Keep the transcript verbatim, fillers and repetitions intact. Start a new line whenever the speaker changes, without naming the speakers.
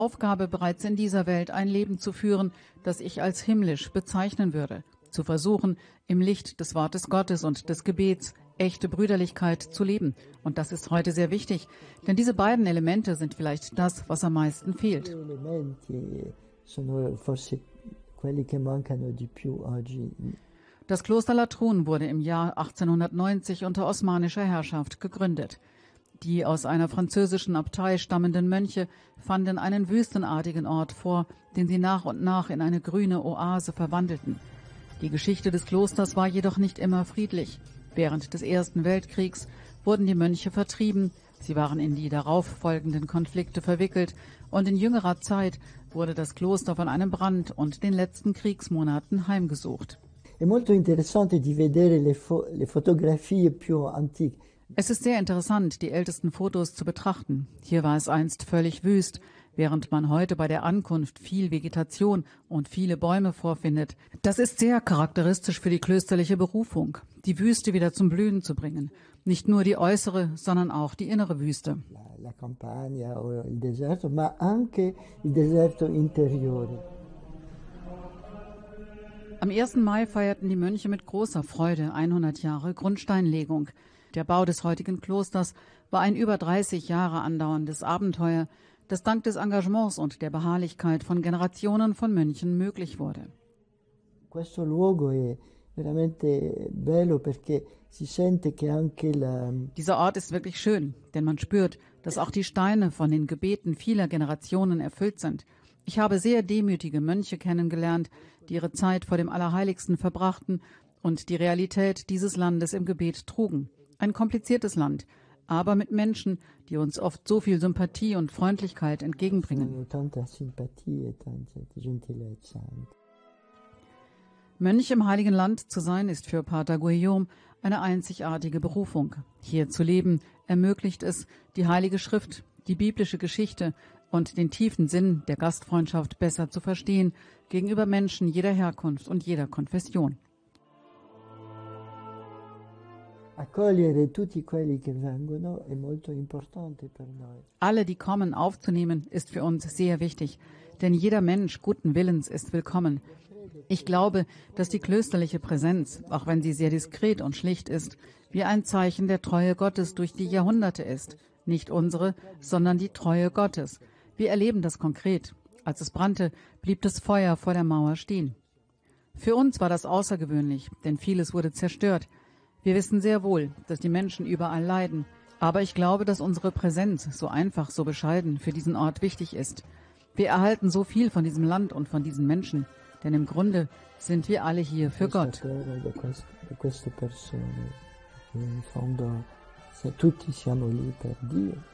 Aufgabe, bereits in dieser Welt ein Leben zu führen, das ich als himmlisch bezeichnen würde. Zu versuchen, im Licht des Wortes Gottes und des Gebets echte Brüderlichkeit zu leben. Und das ist heute sehr wichtig, denn diese beiden Elemente sind vielleicht das, was am meisten fehlt. Das Kloster Latrun wurde im Jahr achtzehnhundertneunzig unter osmanischer Herrschaft gegründet. Die aus einer französischen Abtei stammenden Mönche fanden einen wüstenartigen Ort vor, den sie nach und nach in eine grüne Oase verwandelten. Die Geschichte des Klosters war jedoch nicht immer friedlich. Während des Ersten Weltkriegs wurden die Mönche vertrieben, sie waren in die darauf folgenden Konflikte verwickelt und in jüngerer Zeit wurde das Kloster von einem Brand und den letzten Kriegsmonaten heimgesucht.
È molto interessante di vedere le, fo le fotografie più antiche.
Es ist sehr interessant, die ältesten Fotos zu betrachten. Hier war es einst völlig wüst, während man heute bei der Ankunft viel Vegetation und viele Bäume vorfindet. Das ist sehr charakteristisch für die klösterliche Berufung, die Wüste wieder zum Blühen zu bringen. Nicht nur die äußere, sondern auch die innere Wüste.
La, la campagna o il deserto, ma anche il deserto interiore.
Am ersten Mai feierten die Mönche mit großer Freude hundert Jahre Grundsteinlegung. Der Bau des heutigen Klosters war ein über dreißig Jahre andauerndes Abenteuer, das dank des Engagements und der Beharrlichkeit von Generationen von Mönchen möglich wurde.
Questo luogo è veramente bello perché si sente che anche la
Dieser Ort ist wirklich schön, denn man spürt, dass auch die Steine von den Gebeten vieler Generationen erfüllt sind. Ich habe sehr demütige Mönche kennengelernt, die ihre Zeit vor dem Allerheiligsten verbrachten und die Realität dieses Landes im Gebet trugen. Ein kompliziertes Land, aber mit Menschen, die uns oft so viel Sympathie und Freundlichkeit entgegenbringen. Mönch im Heiligen Land zu sein, ist für Pater Guillaume eine einzigartige Berufung. Hier zu leben ermöglicht es, die Heilige Schrift, die biblische Geschichte und den tiefen Sinn der Gastfreundschaft besser zu verstehen gegenüber Menschen jeder Herkunft und jeder Konfession. Alle, die kommen, aufzunehmen, ist für uns sehr wichtig, denn jeder Mensch guten Willens ist willkommen. Ich glaube, dass die klösterliche Präsenz, auch wenn sie sehr diskret und schlicht ist, wie ein Zeichen der Treue Gottes durch die Jahrhunderte ist. Nicht unsere, sondern die Treue Gottes. Wir erleben das konkret. Als es brannte, blieb das Feuer vor der Mauer stehen. Für uns war das außergewöhnlich, denn vieles wurde zerstört. Wir wissen sehr wohl, dass die Menschen überall leiden. Aber ich glaube, dass unsere Präsenz, so einfach, so bescheiden, für diesen Ort wichtig ist. Wir erhalten so viel von diesem Land und von diesen Menschen, denn im Grunde sind wir alle hier für Gott.
In fondo, se tutti siamo lì per Dio.